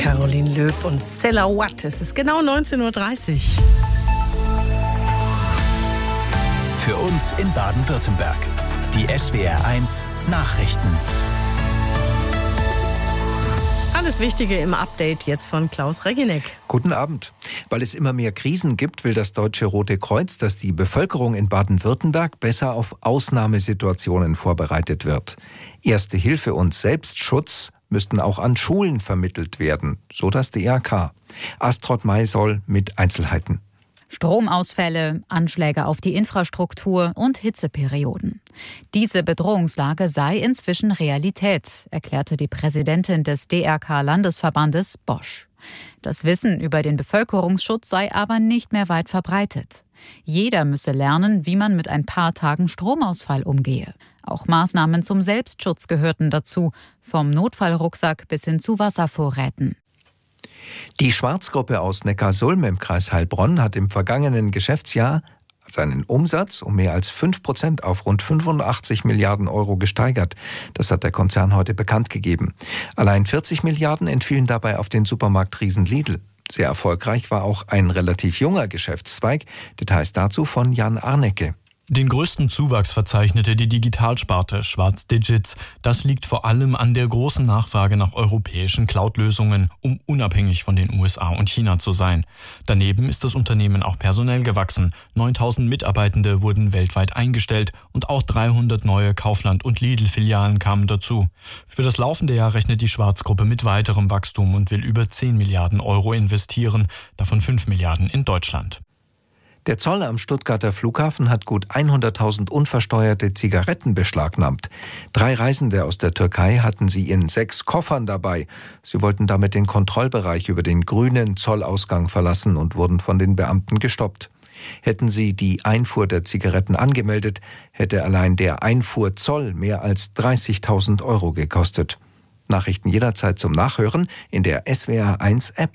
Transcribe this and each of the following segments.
Caroline Löb und Cilla Watt. Es ist genau 19.30 Uhr. Für uns in Baden-Württemberg. Die SWR1 Nachrichten. Alles Wichtige im Update jetzt von Klaus Reginek. Guten Abend. Weil es immer mehr Krisen gibt, will das Deutsche Rote Kreuz, dass die Bevölkerung in Baden-Württemberg besser auf Ausnahmesituationen vorbereitet wird. Erste Hilfe und Selbstschutz müssten auch an Schulen vermittelt werden, so das DRK. Astrod Maisol mit Einzelheiten. Stromausfälle, Anschläge auf die Infrastruktur und Hitzeperioden. Diese Bedrohungslage sei inzwischen Realität, erklärte die Präsidentin des DRK-Landesverbandes Bosch. Das Wissen über den Bevölkerungsschutz sei aber nicht mehr weit verbreitet. Jeder müsse lernen, wie man mit ein paar Tagen Stromausfall umgehe. Auch Maßnahmen zum Selbstschutz gehörten dazu, vom Notfallrucksack bis hin zu Wasservorräten. Die Schwarzgruppe aus Neckarsulm im Kreis Heilbronn hat im vergangenen Geschäftsjahr seinen Umsatz um mehr als 5% auf rund 85 Milliarden Euro gesteigert. Das hat der Konzern heute bekannt gegeben. Allein 40 Milliarden entfielen dabei auf den Supermarktriesen Lidl. Sehr erfolgreich war auch ein relativ junger Geschäftszweig. Details dazu von Jan Arnecke. Den größten Zuwachs verzeichnete die Digitalsparte Schwarz Digits. Das liegt vor allem an der großen Nachfrage nach europäischen Cloud-Lösungen, um unabhängig von den USA und China zu sein. Daneben ist das Unternehmen auch personell gewachsen. 9.000 Mitarbeitende wurden weltweit eingestellt und auch 300 neue Kaufland- und Lidl-Filialen kamen dazu. Für das laufende Jahr rechnet die Schwarzgruppe mit weiterem Wachstum und will über 10 Milliarden Euro investieren, davon 5 Milliarden in Deutschland. Der Zoll am Stuttgarter Flughafen hat gut 100.000 unversteuerte Zigaretten beschlagnahmt. 3 Reisende aus der Türkei hatten sie in 6 Koffern dabei. Sie wollten damit den Kontrollbereich über den grünen Zollausgang verlassen und wurden von den Beamten gestoppt. Hätten sie die Einfuhr der Zigaretten angemeldet, hätte allein der Einfuhrzoll mehr als 30.000 Euro gekostet. Nachrichten jederzeit zum Nachhören in der SWR1 App.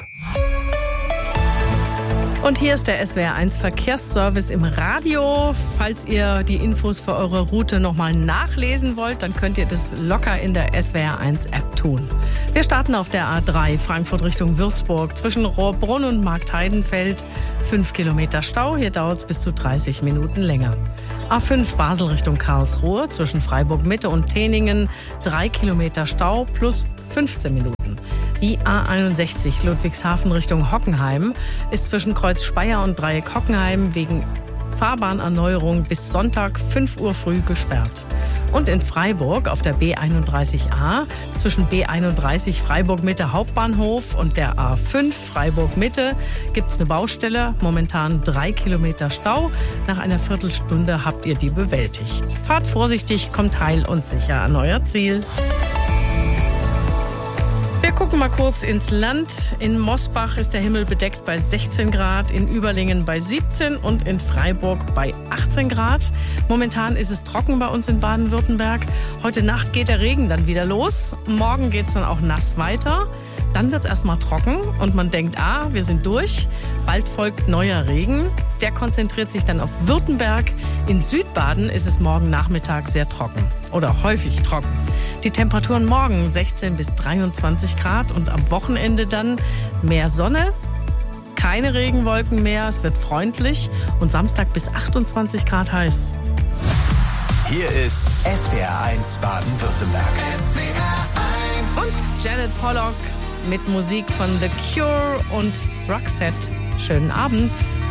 Und hier ist der SWR1 Verkehrsservice im Radio. Falls ihr die Infos für eure Route nochmal nachlesen wollt, dann könnt ihr das locker in der SWR1 App tun. Wir starten auf der A3 Frankfurt Richtung Würzburg zwischen Rohrbrunn und Marktheidenfeld. 5 Kilometer Stau, hier dauert es bis zu 30 Minuten länger. A5 Basel Richtung Karlsruhe zwischen Freiburg Mitte und Teningen. 3 Kilometer Stau plus 15 Minuten. Die A61 Ludwigshafen Richtung Hockenheim ist zwischen Kreuz Speyer und Dreieck Hockenheim wegen Fahrbahnerneuerung bis Sonntag 5 Uhr früh gesperrt. Und in Freiburg auf der B31a zwischen B31 Freiburg Mitte Hauptbahnhof und der A5 Freiburg Mitte gibt es eine Baustelle. Momentan 3 Kilometer Stau. Nach einer Viertelstunde habt ihr die bewältigt. Fahrt vorsichtig, kommt heil und sicher an euer Ziel. Wir gucken mal kurz ins Land. In Mosbach ist der Himmel bedeckt bei 16 Grad, in Überlingen bei 17 und in Freiburg bei 18 Grad. Momentan ist es trocken bei uns in Baden-Württemberg. Heute Nacht geht der Regen dann wieder los. Morgen geht es dann auch nass weiter. Dann wird es erstmal trocken und man denkt, wir sind durch. Bald folgt neuer Regen. Der konzentriert sich dann auf Württemberg. In Südbaden ist es morgen Nachmittag sehr trocken oder häufig trocken. Die Temperaturen morgen 16 bis 23 Grad und am Wochenende dann mehr Sonne, keine Regenwolken mehr, es wird freundlich und Samstag bis 28 Grad heiß. Hier ist SWR1 Baden-Württemberg. Und Janet Pollock mit Musik von The Cure und Roxette. Schönen Abend.